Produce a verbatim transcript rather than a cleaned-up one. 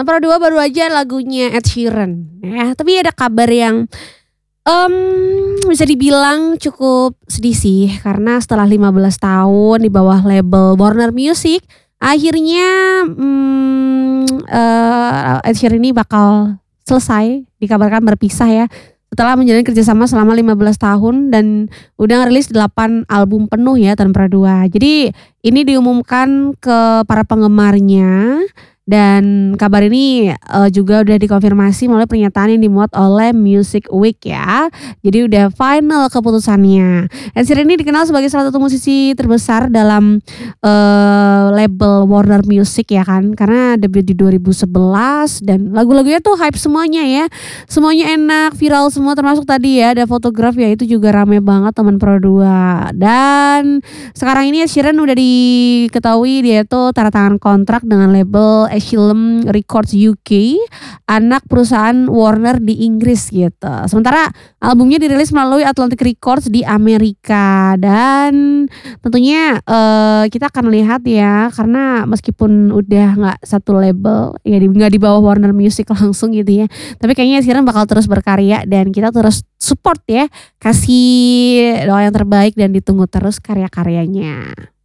Nomor dua baru aja lagunya Ed Sheeran ya, tapi ada kabar yang Mmm, bisa dibilang cukup sedih sih karena setelah lima belas tahun di bawah label Warner Music akhirnya, mmm, eee, Ed Sheeran ini bakal selesai, dikabarkan berpisah ya setelah menjalani kerjasama selama lima belas tahun dan udah ngerilis delapan album penuh ya tanpa dua. Jadi ini diumumkan ke para penggemarnya dan kabar ini, eee, juga udah dikonfirmasi melalui pernyataan yang dimuat oleh Music Week ya. Jadi udah final keputusannya. Ed Sheeran ini dikenal sebagai salah satu musisi terbesar dalam, eee, label Warner Music ya kan, karena debut di dua ribu sebelas dan lagu-lagunya tuh hype semuanya ya. Semuanya enak, viral semua termasuk tadi ya ada Photograph ya itu juga rame banget teman Pro dua. Dan sekarang ini Ed Sheeran udah diketahui dia tuh tanda tangan kontrak dengan label Asylum Records U K, anak perusahaan Warner di Inggris gitu. Sementara albumnya dirilis melalui Atlantic Records di Amerika dan tentunya uh, kita akan lihat ya karena meskipun udah nggak satu label ya nggak di bawah Warner Music langsung gitu ya, tapi kayaknya sekarang bakal terus berkarya dan kita terus support ya, kasih doa yang terbaik dan ditunggu terus karya-karyanya.